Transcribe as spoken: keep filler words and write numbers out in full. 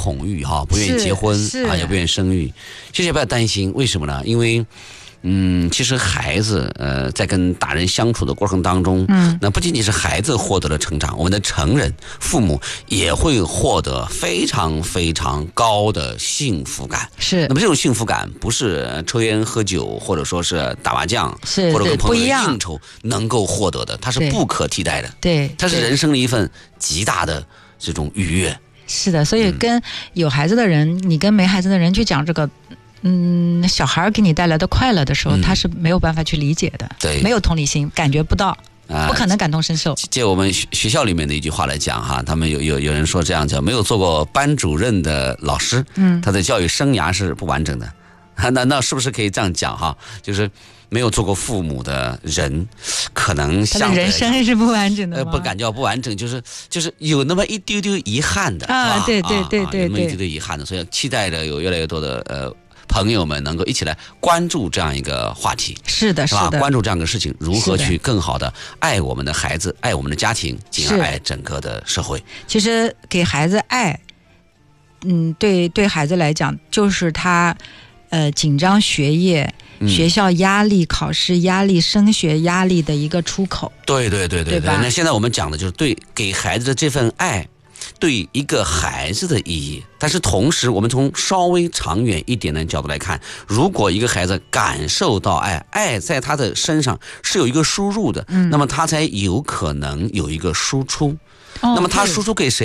恐育哈，不愿意结婚啊，也不愿意生育。其实也不要担心，为什么呢？因为嗯，其实孩子呃，在跟大人相处的过程当中，嗯，那不仅仅是孩子获得了成长，我们的成人父母也会获得非常非常高的幸福感。 是， 那么这种幸福感不是抽烟喝酒，或者说是打麻将， 是或者跟朋友的应酬能够获得的，它是不可替代的。 对， 它是人生的一份极大的这种愉悦。 是的，所以跟有孩子的人，嗯、你跟没孩子的人去讲这个。嗯，小孩给你带来的快乐的时候，嗯、他是没有办法去理解的， 对， 没有同理心，感觉不到，呃、不可能感同身受。 借我们学校里面的一句话来讲哈，他们有有有人说这样叫，没有做过班主任的老师，嗯，他的教育生涯是不完整的。那那是不是可以这样讲哈？就是没有做过父母的人，可能他的人生是不完整的吗？ 呃，不敢叫不完整，就是就是有那么一丢丢遗憾的啊，对对对对对， 有那么一丢丢遗憾的，所以期待着有越来越多的呃。朋友们能够一起来关注这样一个话题， 是的， 是吧？ 是的， 关注这样一个事情，如何去更好的爱我们的孩子，爱我们的家庭，进而爱整个的社会。 其实给孩子爱，嗯，对对孩子来讲，就是他呃紧张学业、嗯、学校压力、考试压力、升学压力的一个出口。 对对对对对吧？ 那现在我们讲的就是对给孩子的这份爱。对一个孩子的意义，但是同时我们从稍微长远一点的角度来看，如果一个孩子感受到爱，爱在他的身上是有一个输入的，嗯、那么他才有可能有一个输出，哦、那么他输出给谁？